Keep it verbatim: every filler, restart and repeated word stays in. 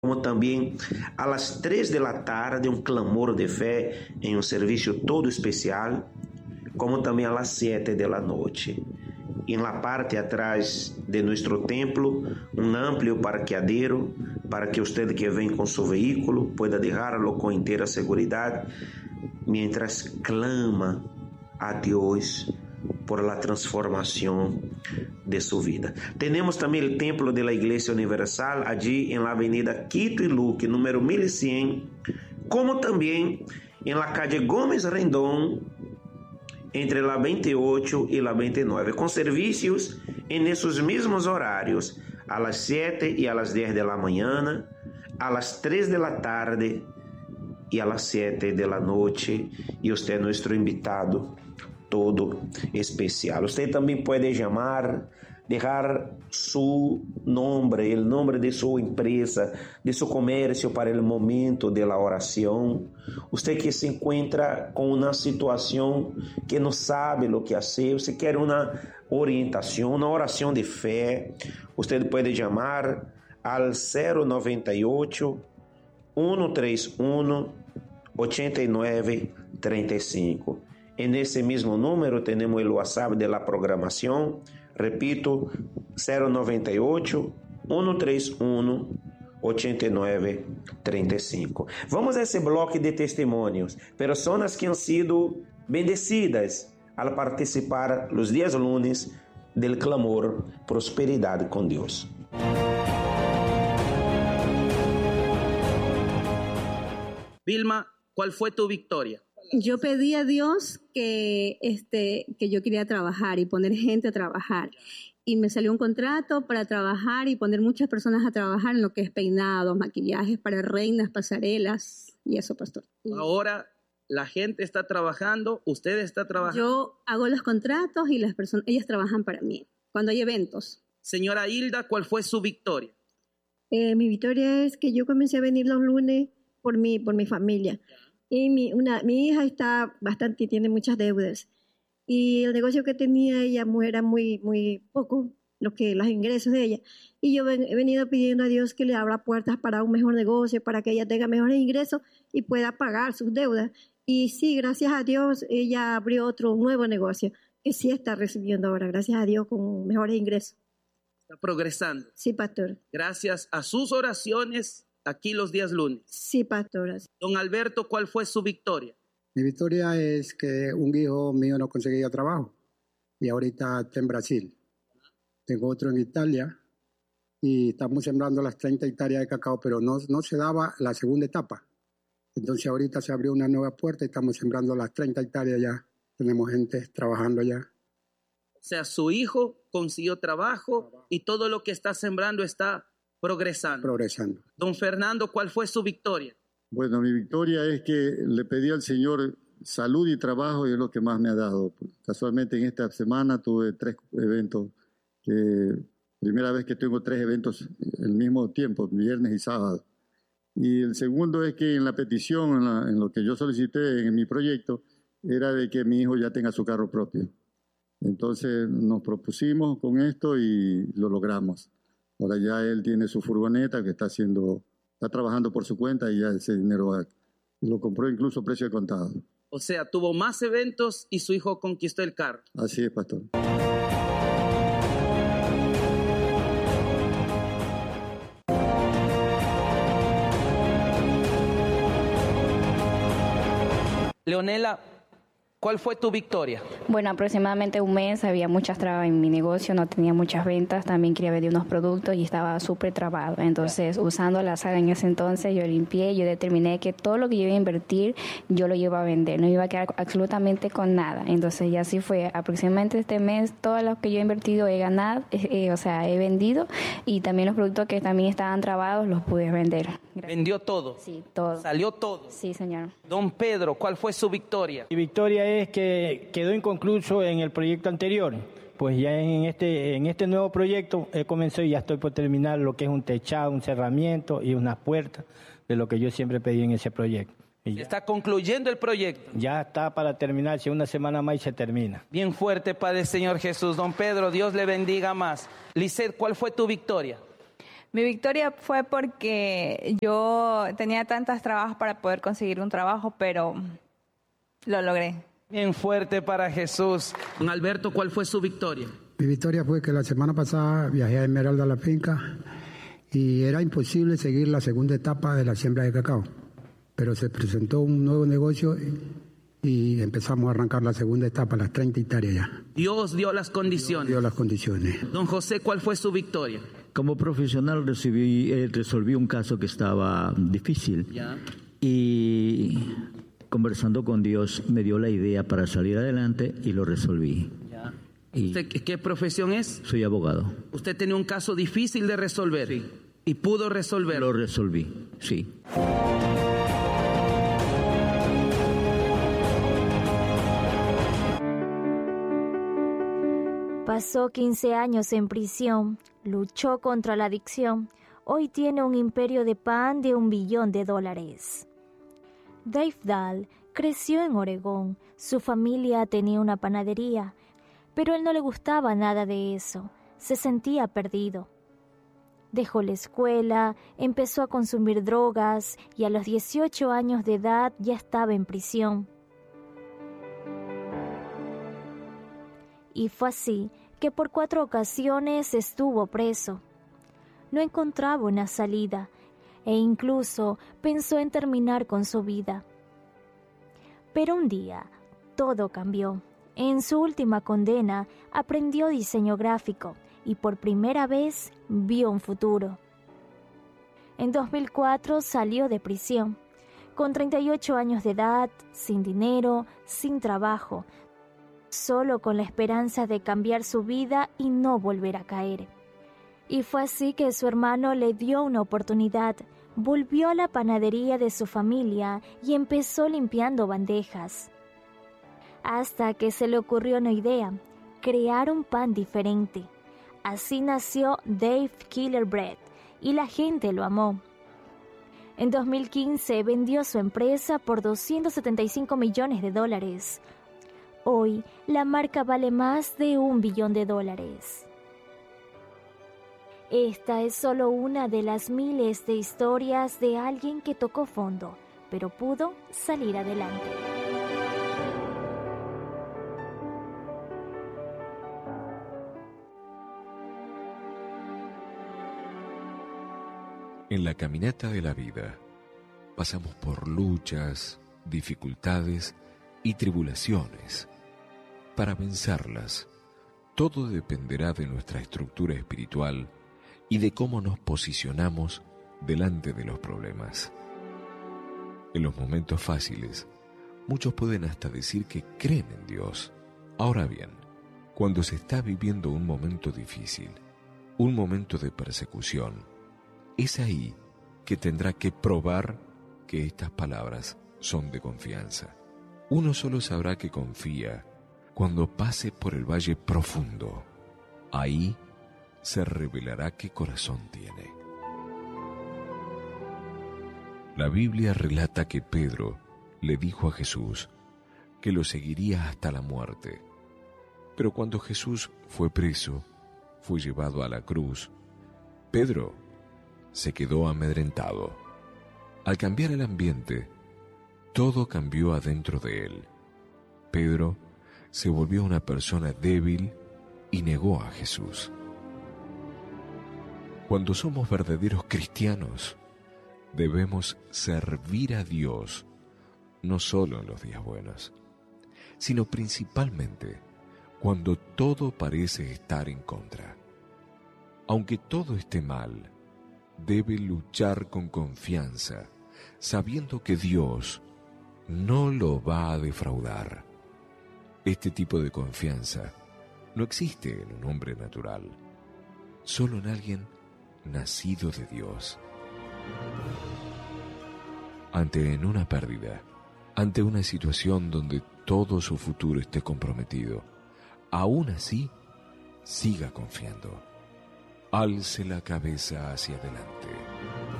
como también a las tres de la tarde un clamor de fe en un servicio todo especial, como también a las siete de la noche. Y en la parte atrás de nuestro templo, un amplio parqueadero para que usted que ven con su vehículo pueda dejarlo con entera seguridad mientras clama a Dios por la transformación de su vida. Tenemos también el templo de la Iglesia Universal allí en la avenida Quito y Luque, número mil cien, como también en la calle Gómez Rendón, entre la veintiocho y la veintinueve, con servicios en esos mismos horarios, a las siete y a las diez de la mañana, a las tres de la tarde y a las siete de la noche, y usted es nuestro invitado todo especial. Usted también puede llamar, dejar su nombre, el nombre de su empresa, de su comercio para el momento de la oración. Usted que se encuentra con una situación que no sabe lo que hacer, usted quiere una orientación, una oración de fe, usted puede llamar al cero noventa y ocho, ciento treinta y uno, ochenta y nueve treinta y cinco. En ese mismo número tenemos el WhatsApp de la programación. Repito, cero noventa y ocho, ciento treinta y uno, ochenta y nueve treinta y cinco. Vamos a ese bloque de testimonios. Personas que han sido bendecidas al participar los días lunes del clamor Prosperidad con Dios. Vilma, ¿cuál fue tu victoria? Yo pedí a Dios que, este, que yo quería trabajar y poner gente a trabajar. Y me salió un contrato para trabajar y poner muchas personas a trabajar en lo que es peinados, maquillajes para reinas, pasarelas y eso, pastor. Ahora la gente está trabajando, usted está trabajando. Yo hago los contratos y las personas, ellas trabajan para mí cuando hay eventos. Señora Hilda, ¿cuál fue su victoria? Eh, mi victoria es que yo comencé a venir los lunes por mí, por mi familia. Y mi, una, mi hija está bastante, tiene muchas deudas. Y el negocio que tenía ella era muy, muy poco, lo que, los ingresos de ella. Y yo ven, he venido pidiendo a Dios que le abra puertas para un mejor negocio, para que ella tenga mejores ingresos y pueda pagar sus deudas. Y sí, gracias a Dios, ella abrió otro nuevo negocio que sí está recibiendo ahora, gracias a Dios, con mejores ingresos. Está progresando. Sí, pastor. Gracias a sus oraciones aquí los días lunes. Sí, pastora. Don Alberto, ¿cuál fue su victoria? Mi victoria es que un hijo mío no conseguía trabajo y ahorita está en Brasil. Tengo otro en Italia y estamos sembrando las treinta hectáreas de cacao, pero no, no se daba la segunda etapa. Entonces ahorita se abrió una nueva puerta y estamos sembrando las treinta hectáreas ya. Tenemos gente trabajando ya. O sea, su hijo consiguió trabajo, trabajo. Y todo lo que está sembrando está progresando. Progresando. Don Fernando, ¿cuál fue su victoria? Bueno, mi victoria es que le pedí al Señor salud y trabajo y es lo que más me ha dado. Casualmente en esta semana tuve tres eventos, que, primera vez que tengo tres eventos al mismo tiempo, viernes y sábado. Y el segundo es que en la petición, en, la, en lo que yo solicité en mi proyecto, era de que mi hijo ya tenga su carro propio. Entonces nos propusimos con esto y lo logramos. Ahora ya él tiene su furgoneta que está haciendo, está trabajando por su cuenta y ya ese dinero va, lo compró incluso a precio de contado. O sea, tuvo más eventos y su hijo conquistó el carro. Así es, pastor. Leonela, ¿cuál fue tu victoria? Bueno, aproximadamente un mes, había muchas trabas en mi negocio, no tenía muchas ventas, también quería vender unos productos y estaba súper trabado. Entonces, usando la saga en ese entonces, yo limpié, yo determiné que todo lo que yo iba a invertir, yo lo iba a vender, no iba a quedar absolutamente con nada. Entonces, ya así fue. Aproximadamente este mes, todo lo que yo he invertido he ganado, eh, o sea, he vendido, y también los productos que también estaban trabados los pude vender. Gracias. ¿Vendió todo? Sí, todo. ¿Salió todo? Sí, señor. Don Pedro, ¿cuál fue su victoria? Mi victoria es que quedó inconcluso en el proyecto anterior. Pues ya en este en este nuevo proyecto he comenzado y ya estoy por terminar lo que es un techado, un cerramiento y unas puertas de lo que yo siempre pedí en ese proyecto. Y ya, está concluyendo el proyecto. Ya está para terminarse, una semana más y se termina. Bien fuerte, Padre Señor Jesús. Don Pedro, Dios le bendiga más. Lisset, ¿cuál fue tu victoria? Mi victoria fue porque yo tenía tantos trabajos para poder conseguir un trabajo, pero lo logré. Bien fuerte para Jesús. Don Alberto, ¿cuál fue su victoria? Mi victoria fue que la semana pasada viajé a Esmeralda, a la finca, y era imposible seguir la segunda etapa de la siembra de cacao. Pero se presentó un nuevo negocio y empezamos a arrancar la segunda etapa, las treinta hectáreas ya. Dios dio las condiciones. Dios dio las condiciones. Don José, ¿cuál fue su victoria? Como profesional recibí, eh, resolví un caso que estaba difícil. Ya. Y conversando con Dios me dio la idea para salir adelante y lo resolví. Ya. Y ¿Usted qué profesión es? Soy abogado. ¿Usted tenía un caso difícil de resolver? Sí. ¿Y pudo resolverlo? Lo resolví, sí. Pasó quince años en prisión, luchó contra la adicción, hoy tiene un imperio de pan de un billón de dólares. Dave Dahl creció en Oregón, su familia tenía una panadería, pero a él no le gustaba nada de eso, se sentía perdido. Dejó la escuela, empezó a consumir drogas y a los dieciocho años de edad ya estaba en prisión. Y fue así que por cuatro ocasiones estuvo preso. No encontraba una salida e incluso pensó en terminar con su vida. Pero un día todo cambió. En su última condena aprendió diseño gráfico y por primera vez vio un futuro. En dos mil cuatro salió de prisión, con treinta y ocho años de edad, sin dinero, sin trabajo, solo con la esperanza de cambiar su vida y no volver a caer. Y fue así que su hermano le dio una oportunidad, volvió a la panadería de su familia y empezó limpiando bandejas. Hasta que se le ocurrió una idea, crear un pan diferente. Así nació Dave Killer Bread y la gente lo amó. En dos mil quince vendió su empresa por doscientos setenta y cinco millones de dólares. Hoy, la marca vale más de un billón de dólares. Esta es solo una de las miles de historias de alguien que tocó fondo, pero pudo salir adelante. En la caminata de la vida, pasamos por luchas, dificultades y tribulaciones. Para vencerlas, todo dependerá de nuestra estructura espiritual y de cómo nos posicionamos delante de los problemas. En los momentos fáciles, muchos pueden hasta decir que creen en Dios. Ahora bien, cuando se está viviendo un momento difícil, un momento de persecución, es ahí que tendrá que probar que estas palabras son de confianza. Uno solo sabrá que confía cuando pase por el valle profundo. Ahí se revelará qué corazón tiene. La Biblia relata que Pedro le dijo a Jesús que lo seguiría hasta la muerte. Pero cuando Jesús fue preso, fue llevado a la cruz, Pedro se quedó amedrentado. Al cambiar el ambiente, todo cambió adentro de él. Pedro se volvió una persona débil y negó a Jesús. Cuando somos verdaderos cristianos, debemos servir a Dios no solo en los días buenos, sino principalmente cuando todo parece estar en contra. Aunque todo esté mal, debe luchar con confianza, sabiendo que Dios no lo va a defraudar. Este tipo de confianza no existe en un hombre natural, solo en alguien nacido de Dios. Ante en una pérdida, ante una situación donde todo su futuro esté comprometido, aún así, siga confiando. Alce la cabeza hacia adelante.